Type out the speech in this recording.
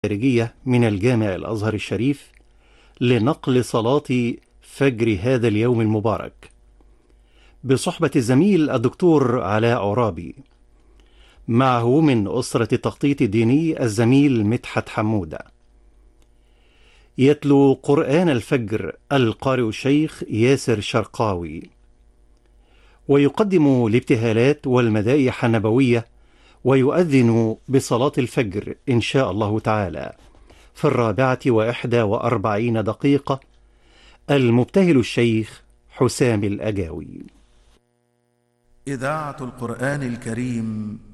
خارجية من الجامع الأزهر الشريف لنقل صلاة فجر هذا اليوم المبارك بصحبة الزميل الدكتور علاء عرابي، معه من أسرة التخطيط الديني الزميل مدحت حمودة. يتلو قرآن الفجر القارئ الشيخ ياسر شرقاوي، ويقدم الابتهالات والمدائح النبوية، ويؤذن بصلاة الفجر إن شاء الله تعالى في 4:41 المبتهل الشيخ حسام الأجاوي. إذاعة القرآن الكريم